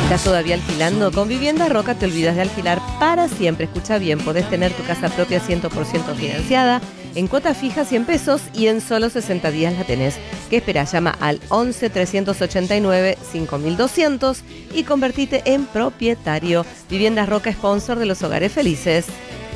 ¿Estás todavía alquilando? Con Viviendas Roca te olvidas de alquilar para siempre. Escucha bien, podés tener tu casa propia 100% financiada, en cuota fija 100 pesos y en solo 60 días la tenés. ¿Qué esperás? Llama al 11 389 5200 y convertite en propietario. Viviendas Roca, sponsor de los hogares felices.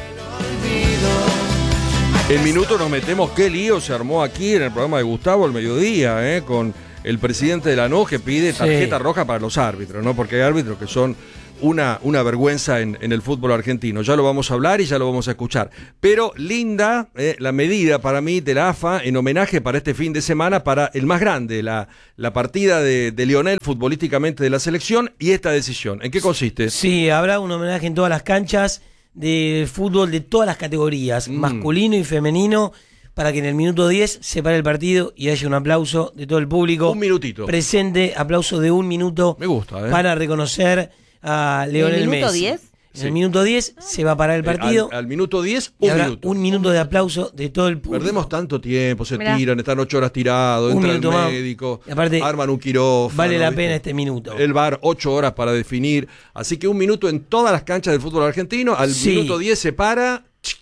En minutos nos metemos, qué lío se armó aquí en el programa de Gustavo al mediodía, con el presidente de la NOS que pide tarjeta roja para los árbitros, ¿no? Porque hay árbitros que son una vergüenza en el fútbol argentino. Ya lo vamos a hablar y ya lo vamos a escuchar. Pero linda la medida para mí de la AFA en homenaje para este fin de semana para el más grande, la partida de Lionel futbolísticamente de la selección y esta decisión. ¿En qué consiste? Sí, habrá un homenaje en todas las canchas de fútbol de todas las categorías, masculino y femenino, para que en el minuto 10 se pare el partido y haya un aplauso de todo el público. Un minutito. Presente, aplauso de un minuto. Me gusta, para reconocer a Lionel Messi. ¿En el minuto 10? En el minuto 10 se va a parar el partido. Al minuto 10, un minuto. Un minuto de aplauso de todo el público. Perdemos tanto tiempo, se tiran, están 8 horas tirados, entra el médico, aparte, arman un quirófano. Vale la pena este minuto. El VAR, 8 horas para definir. Así que un minuto en todas las canchas del fútbol argentino. Al minuto 10 se para.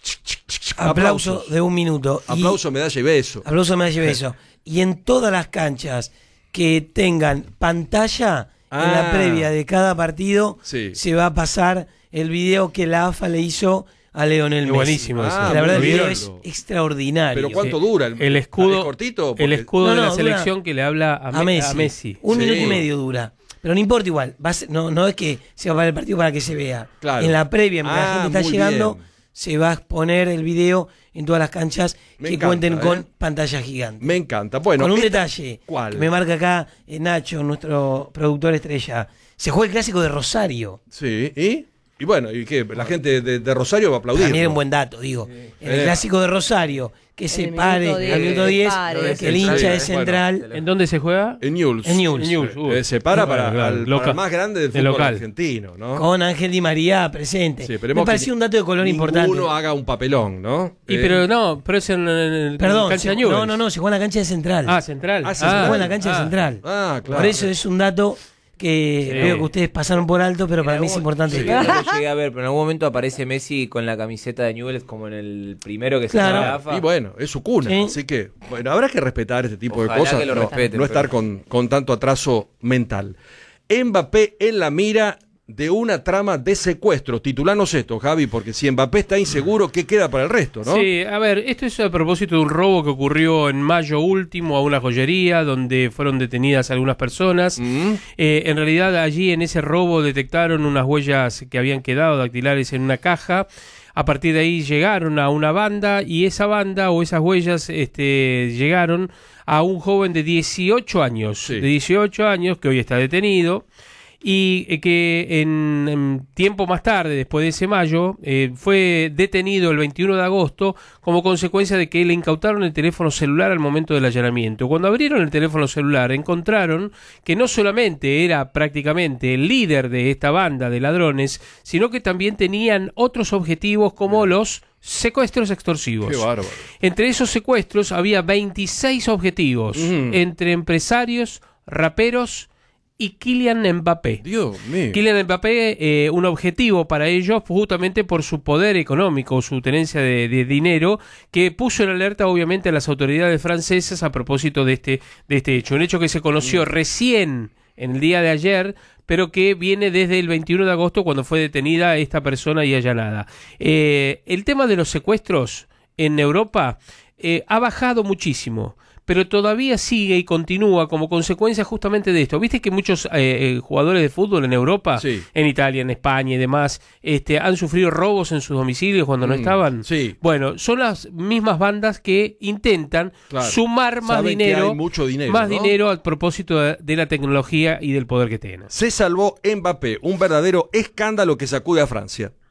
Aplauso de un minuto. Aplauso, medalla y beso. Aplauso, medalla y beso. Y en todas las canchas que tengan pantalla en la previa de cada partido, se va a pasar el video que la AFA le hizo a Lionel Messi. Buenísimo eso. La verdad el video es extraordinario. ¿Pero cuánto dura? El escudo, ¿Es cortito? El escudo de la selección que le habla a Messi. Un minuto y medio dura. Pero no importa igual. No es que se va a parar el partido para que se vea. Claro. En la previa, mientras la gente está llegando, se va a exponer el video en todas las canchas cuenten con pantalla gigante. Me encanta. Bueno, con un detalle que me marca acá Nacho, nuestro productor estrella. Se juega el clásico de Rosario. Sí, y bueno, ¿y qué? La gente de Rosario va a aplaudir. También es un buen dato, digo. En el clásico de Rosario, que se pare al minuto 10, que el hincha de Central. Bueno. ¿En dónde se juega? En Newell's. Se para para el más grande del fútbol argentino, ¿no? Con Ángel Di María presente. Sí, me pareció un dato de color importante. Uno haga un papelón, ¿no? Pero es en cancha de Newell's. No, se juega en la cancha de Central. Central. Se juega en la cancha de Central. Claro. Por eso es un dato que veo que ustedes pasaron por alto, pero para mí es importante. No lo llegué a ver, pero en algún momento aparece Messi con la camiseta de Newell's como en el primero que se llama la AFA. Y bueno, es su cuna, así que bueno, habrá que respetar este tipo de cosas, que lo respeten, no estar con tanto atraso mental. Mbappé en la mira de una trama de secuestro. Titulanos esto, Javi, porque si Mbappé está inseguro, ¿qué queda para el resto, no? Sí, a ver, esto es a propósito de un robo que ocurrió en mayo último a una joyería donde fueron detenidas algunas personas. En realidad allí en ese robo detectaron unas huellas que habían quedado dactilares en una caja. A partir de ahí llegaron a una banda y esa banda o esas huellas llegaron a un joven de 18 años, que hoy está detenido. Y que en tiempo más tarde, después de ese mayo, fue detenido el 21 de agosto como consecuencia de que le incautaron el teléfono celular al momento del allanamiento. Cuando abrieron el teléfono celular encontraron que no solamente era prácticamente el líder de esta banda de ladrones, sino que también tenían otros objetivos como los secuestros extorsivos. Qué bárbaro. Entre esos secuestros había 26 objetivos, entre empresarios, raperos y Kylian Mbappé. Dios mío. Kylian Mbappé, un objetivo para ellos justamente por su poder económico, su tenencia de dinero, que puso en alerta obviamente a las autoridades francesas a propósito de este hecho. Un hecho que se conoció recién en el día de ayer, pero que viene desde el 21 de agosto cuando fue detenida esta persona y allanada. El tema de los secuestros en Europa ha bajado muchísimo, pero todavía sigue y continúa como consecuencia justamente de esto. Viste que muchos jugadores de fútbol en Europa, en Italia, en España y demás, han sufrido robos en sus domicilios cuando no estaban. Sí. Bueno, son las mismas bandas que intentan sumar más dinero, dinero al propósito de la tecnología y del poder que tienen. Se salvó Mbappé, un verdadero escándalo que sacude a Francia.